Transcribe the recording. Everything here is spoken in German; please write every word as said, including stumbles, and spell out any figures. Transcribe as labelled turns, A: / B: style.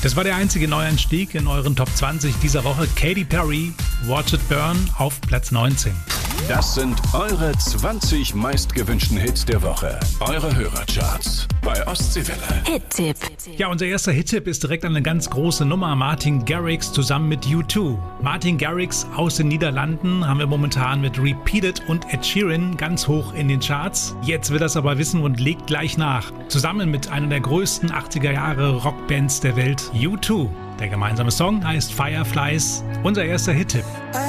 A: Das war der einzige Neuanstieg in euren Top zwanzig dieser Woche. Katy Perry, Watch It Burn auf Platz neunzehn.
B: Das sind eure zwanzig meistgewünschten Hits der Woche. Eure Hörercharts bei Ostseewelle.
C: Hit-Tipp.
A: Ja, unser erster Hit-Tipp ist direkt eine ganz große Nummer. Martin Garrix zusammen mit U zwei. Martin Garrix aus den Niederlanden haben wir momentan mit Repeated und Ed Sheeran ganz hoch in den Charts. Jetzt will das aber wissen und legt gleich nach. Zusammen mit einer der größten achtziger Jahre Rockbands der Welt, U zwei. Der gemeinsame Song heißt Fireflies. Unser erster Hit-Tipp.